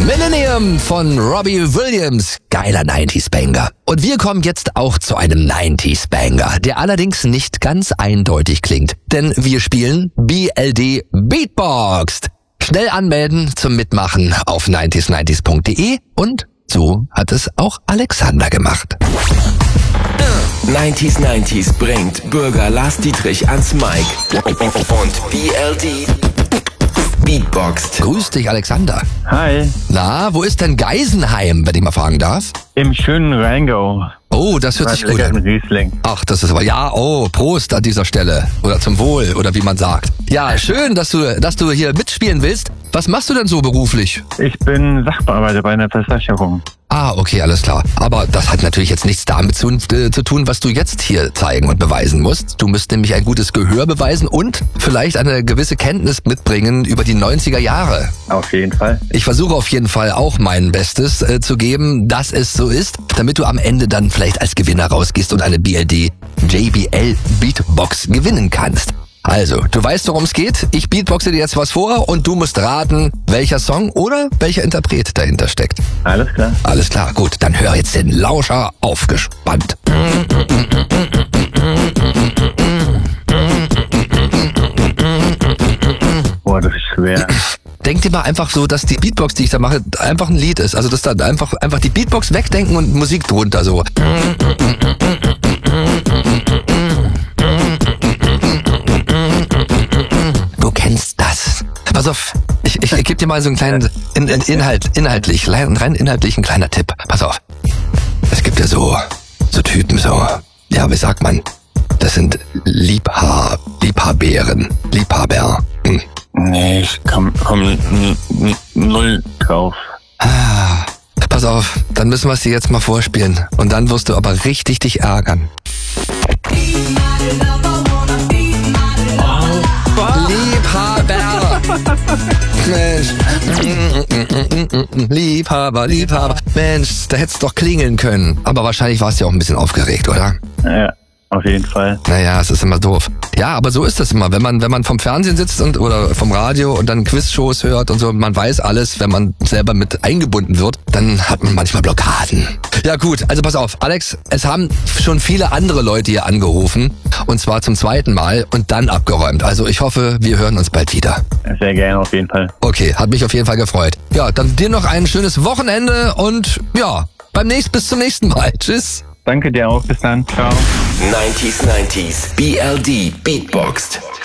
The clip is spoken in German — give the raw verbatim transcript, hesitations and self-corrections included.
Millennium von Robbie Williams. Geiler neunziger-Banger. Und wir kommen jetzt auch zu einem neunziger-Banger, der allerdings nicht ganz eindeutig klingt. Denn wir spielen B L D Beatboxed. Schnell anmelden zum Mitmachen auf neunzig neunzig punkt de und so hat es auch Alexander gemacht. neunzig neunzig bringt Bürger Lars Dietrich ans Mic und B L D Beatboxed. Grüß dich, Alexander. Hi, Na, wo ist denn Geisenheim, wenn ich mal fragen darf? im schönen Rheingau. Oh, das hört sich gut Leckeren an. Riesling. Ach, das ist aber, ja, oh, Prost an dieser Stelle. Oder zum Wohl, oder wie man sagt. Ja, schön, dass du, dass du hier mitspielen willst. Was machst du denn so beruflich? Ich bin Sachbearbeiter bei einer Versicherung. Ah, okay, alles klar. Aber das hat natürlich jetzt nichts damit zu, äh, zu tun, was du jetzt hier zeigen und beweisen musst. Du musst nämlich ein gutes Gehör beweisen und vielleicht eine gewisse Kenntnis mitbringen über die neunziger Jahre. Auf jeden Fall. Ich versuche auf jeden Fall auch mein Bestes äh, zu geben, dass es so ist, damit du am Ende dann vielleicht als Gewinner rausgehst und eine B L D J B L Beatbox gewinnen kannst. Also, du weißt, worum es geht. Ich beatboxe dir jetzt was vor und du musst raten, welcher Song oder welcher Interpret dahinter steckt. Alles klar. Alles klar, gut, dann hör jetzt den Lauscher aufgespannt. Boah, das ist schwer. Denk dir mal einfach so, dass die Beatbox, die ich da mache, einfach ein Lied ist. Also, dass da einfach, einfach die Beatbox wegdenken und Musik drunter so. Du kennst das. Pass auf, ich, ich, ich gebe dir mal so einen kleinen in, in, Inhalt, inhaltlich, rein inhaltlich ein kleiner Tipp. Pass auf. Es gibt ja so, so Typen, so, ja, wie sagt man? Das sind Liebha, Liebhaberen, Liebhaber. Hm. Nee, ich komm, komm n- n- null drauf. Ah, pass auf, dann müssen wir es dir jetzt mal vorspielen. Und dann wirst du aber richtig dich ärgern. Liebhaber. Mensch. Liebhaber, Liebhaber. Mensch, da hättest du doch klingeln können. Aber wahrscheinlich warst du ja auch ein bisschen aufgeregt, oder? Ja, auf jeden Fall. Naja, es ist immer doof. Ja, aber so ist das immer. Wenn man, wenn man vom Fernsehen sitzt und, oder vom Radio und dann Quizshows hört und so, man weiß alles, wenn man selber mit eingebunden wird, dann hat man manchmal Blockaden. Ja gut, also pass auf, Alex, es haben schon viele andere Leute hier angerufen und zwar zum zweiten Mal und dann abgeräumt. Also ich hoffe, wir hören uns bald wieder. Sehr gerne, auf jeden Fall. Okay, hat mich auf jeden Fall gefreut. Ja, dann dir noch ein schönes Wochenende und ja, beim nächsten, bis zum nächsten Mal. Tschüss. Danke dir auch. Bis dann. Ciao. neunzig neunzig B L D Beatboxed.